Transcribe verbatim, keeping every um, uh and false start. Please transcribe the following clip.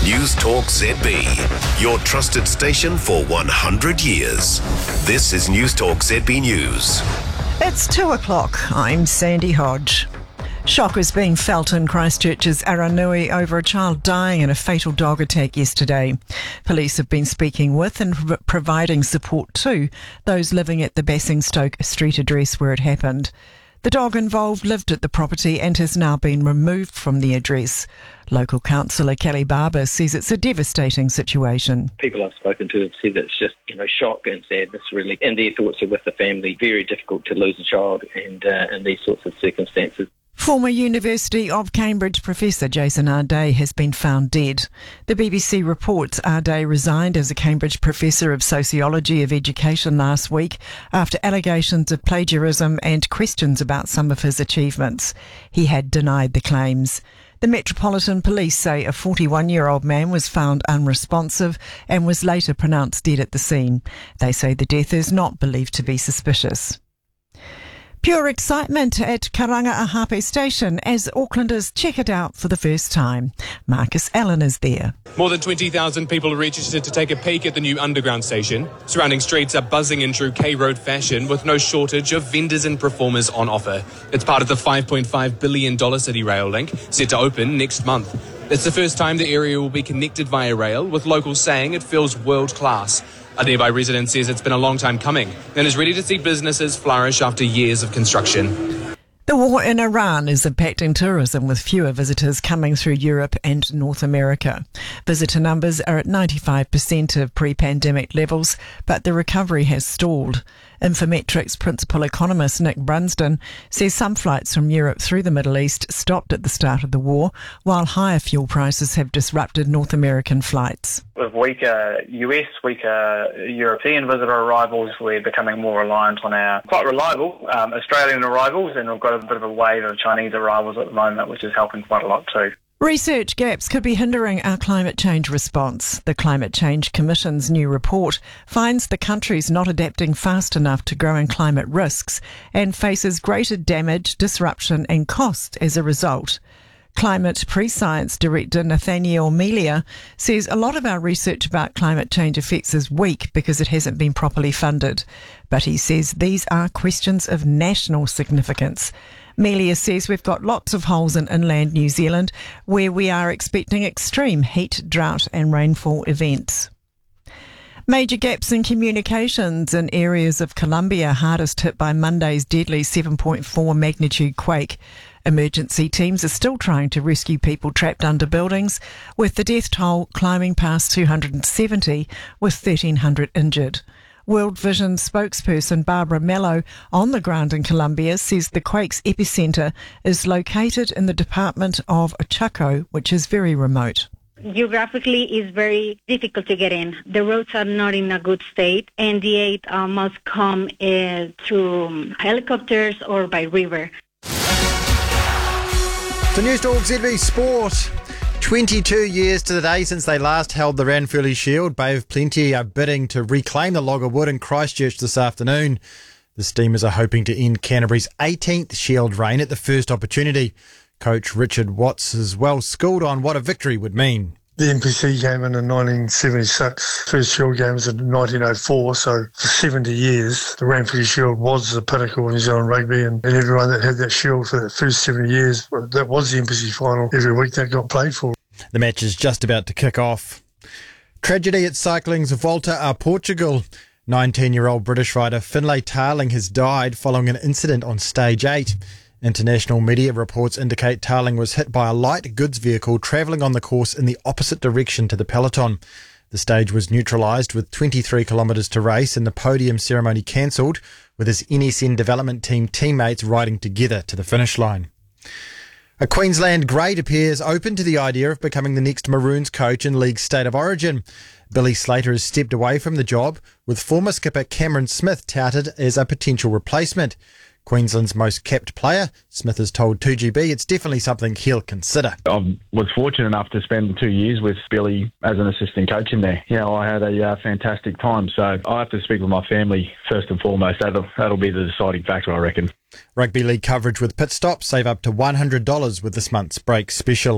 News Talk Z B, your trusted station for one hundred years. This is News Talk Z B News. It's two o'clock. I'm Sandy Hodge. Shock is being felt in Christchurch's Aranui over a child dying in a fatal dog attack yesterday. Police have been speaking with and pro- providing support to those living at the Basingstoke Street address where it happened. The dog involved lived at the property and has now been removed from the address. Local councillor Kelly Barber says it's a devastating situation. People I've spoken to have said it's just, you know, shock and sadness really, and their thoughts are with the family. Very difficult to lose a child and uh, in these sorts of circumstances. Former University of Cambridge professor Jason Ardai has been found dead. The B B C reports Ardai resigned as a Cambridge professor of sociology of education last week after allegations of plagiarism and questions about some of his achievements. He had denied the claims. The Metropolitan Police say a forty-one-year-old man was found unresponsive and was later pronounced dead at the scene. They say the death is not believed to be suspicious. Pure excitement at Karanga-Ahape Station as Aucklanders check it out for the first time. Marcus Allen is there. More than twenty thousand people are registered to take a peek at the new underground station. Surrounding streets are buzzing in true K-Road fashion with no shortage of vendors and performers on offer. It's part of the five point five billion dollars City Rail link set to open next month. It's the first time the area will be connected via rail, with locals saying it feels world-class. A nearby resident says it's been a long time coming and is ready to see businesses flourish after years of construction. The war in Iran is impacting tourism, with fewer visitors coming through Europe and North America. Visitor numbers are at ninety-five percent of pre-pandemic levels, but the recovery has stalled. Infometrics principal economist Nick Brunsden says some flights from Europe through the Middle East stopped at the start of the war, while higher fuel prices have disrupted North American flights. With weaker U S, weaker European visitor arrivals, we're becoming more reliant on our quite reliable um, Australian arrivals, and we've got a bit of a wave of Chinese arrivals at the moment, which is helping quite a lot too. Research gaps could be hindering our climate change response. The Climate Change Commission's new report finds the country's not adapting fast enough to growing climate risks and faces greater damage, disruption and cost as a result. Climate Pre-Science Director Nathaniel Melia says a lot of our research about climate change effects is weak because it hasn't been properly funded. But he says these are questions of national significance. Melia says we've got lots of holes in inland New Zealand where we are expecting extreme heat, drought and rainfall events. Major gaps in communications in areas of Colombia hardest hit by Monday's deadly seven point four magnitude quake. Emergency teams are still trying to rescue people trapped under buildings, with the death toll climbing past two hundred seventy, with thirteen hundred injured. World Vision spokesperson Barbara Mello on the ground in Colombia says the quake's epicentre is located in the department of Chaco, which is very remote. Geographically, it's very difficult to get in. The roads are not in a good state, and the aid uh, must come uh, through helicopters or by river. To News Talk Z B Sport. twenty-two years to the day since they last held the Ranfurly Shield. Bay of Plenty are bidding to reclaim the log of wood in Christchurch this afternoon. The Steamers are hoping to end Canterbury's eighteenth Shield reign at the first opportunity. Coach Richard Watts is well schooled on what a victory would mean. The N P C came in in nineteen seventy-six, first Shield game was in nineteen oh four, so for seventy years the Ranfurly Shield was the pinnacle of New Zealand rugby, and, and everyone that had that Shield for the first seventy years, that was the N P C final every week that got played for. The match is just about to kick off. Tragedy at cycling's Volta a Portugal. nineteen-year-old British rider Finlay Tarling has died following an incident on stage eight. International media reports indicate Tarling was hit by a light goods vehicle travelling on the course in the opposite direction to the peloton. The stage was neutralised with twenty-three kilometres to race and the podium ceremony cancelled, with his N S N development team teammates riding together to the finish line. A Queensland great appears open to the idea of becoming the next Maroons coach in League State of Origin. Billy Slater has stepped away from the job, with former skipper Cameron Smith touted as a potential replacement. Queensland's most capped player, Smith has told two G B it's definitely something he'll consider. I was fortunate enough to spend two years with Billy as an assistant coach in there. Yeah, I had a uh, fantastic time, so I have to speak with my family first and foremost. That'll, that'll be the deciding factor, I reckon. Rugby league coverage with Pit Stop. Save up to one hundred dollars with this month's break special.